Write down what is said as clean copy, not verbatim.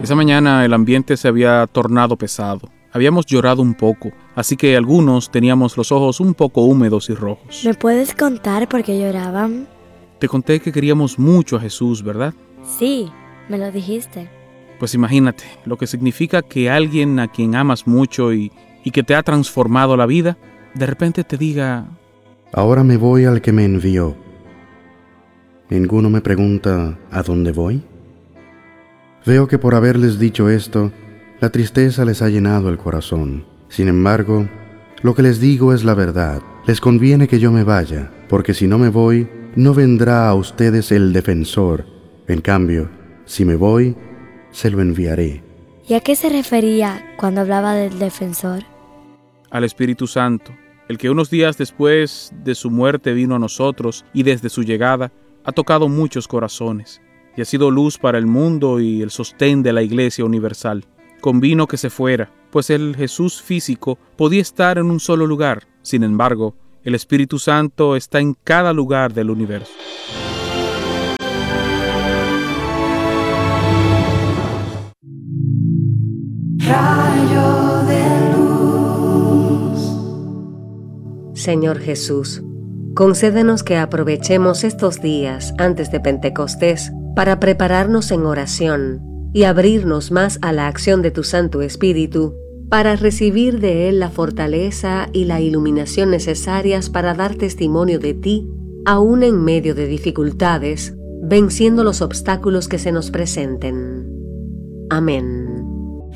Esa mañana el ambiente se había tornado pesado. Habíamos llorado un poco, así que algunos teníamos los ojos un poco húmedos y rojos. ¿Me puedes contar por qué lloraban? Te conté que queríamos mucho a Jesús, ¿verdad? Sí, me lo dijiste. Pues imagínate, lo que significa que alguien a quien amas mucho y que te ha transformado la vida, de repente te diga: ahora me voy al que me envió. ¿Ninguno me pregunta a dónde voy? Veo que por haberles dicho esto, la tristeza les ha llenado el corazón. Sin embargo, lo que les digo es la verdad. Les conviene que yo me vaya, porque si no me voy, no vendrá a ustedes el defensor. En cambio, si me voy, se lo enviaré. ¿Y a qué se refería cuando hablaba del defensor? Al Espíritu Santo, el que unos días después de su muerte vino a nosotros y desde su llegada ha tocado muchos corazones y ha sido luz para el mundo y el sostén de la Iglesia universal. Convino que se fuera, pues el Jesús físico podía estar en un solo lugar. Sin embargo, el Espíritu Santo está en cada lugar del universo. Rayo de luz. Señor Jesús, concédenos que aprovechemos estos días antes de Pentecostés para prepararnos en oración y abrirnos más a la acción de tu Santo Espíritu para recibir de Él la fortaleza y la iluminación necesarias para dar testimonio de ti, aún en medio de dificultades, venciendo los obstáculos que se nos presenten. Amén.